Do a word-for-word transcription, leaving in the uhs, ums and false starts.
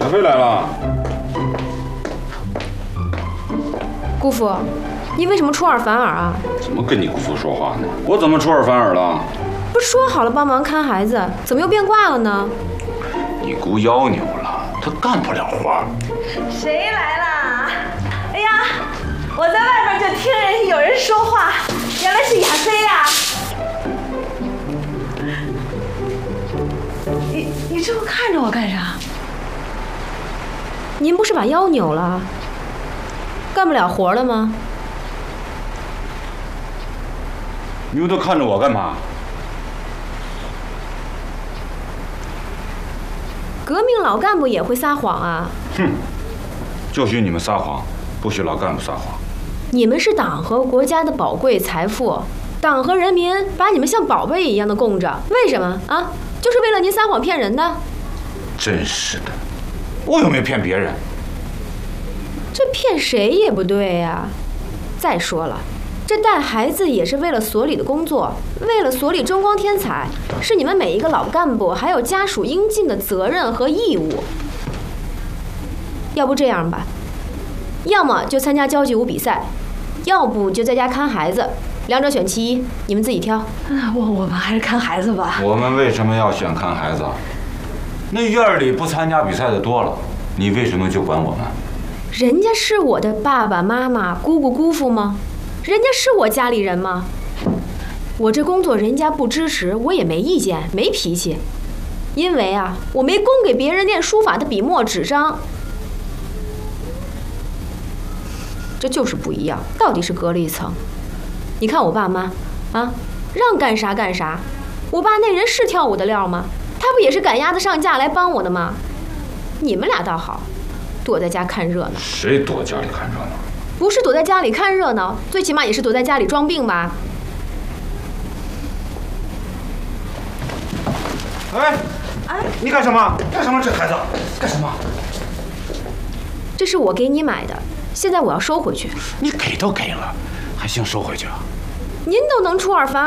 小飞来了。 姑父，你为什么出尔反尔啊？ 怎么跟你姑父说话呢？我怎么出尔反尔了？ 不是说好了帮忙看孩子，怎么又变卦了呢？ 你姑腰扭了，她干不了活。 谁来啦？哎呀，我在外面就听人有人说话，原来是亚飞呀！你你这么看着我干啥？ 您不是把腰扭了，干不了活了吗？ 你都看着我干嘛？ 革命老干部也会撒谎啊！ 哼，就许你们撒谎，不许老干部撒谎。 你们是党和国家的宝贵财富，党和人民把你们像宝贝一样的供着，为什么啊？就是为了您撒谎骗人的。 真是的，我又没骗别人。 这骗谁也不对呀。再说了，这带孩子也是为了所里的工作，为了所里争光添彩，是你们每一个老干部还有家属应尽的责任和义务。要不这样吧，要么就参加交际舞比赛，要不就在家看孩子，两者选其一，你们自己挑。 我我们还是看孩子吧。 我们为什么要选看孩子？那院里不参加比赛的多了，你为什么就管我们？ 人家是我的爸爸妈妈、姑姑姑父吗？人家是我家里人吗？我这工作人家不支持，我也没意见，没脾气。因为啊，我没供给别人练书法的笔墨纸张。这就是不一样，到底是隔了一层。你看我爸妈啊，让干啥干啥。我爸那人是跳舞的料吗？他不也是赶鸭子上架来帮我的吗？你们俩倒好，躲在家看热闹。 谁躲家里看热闹？ 不是躲在家里看热闹，最起码也是躲在家里装病吧。 哎，哎，你干什么？干什么？这孩子干什么？ 这是我给你买的，现在我要收回去。 你给都给了，还兴收回去啊？ 您都能出尔反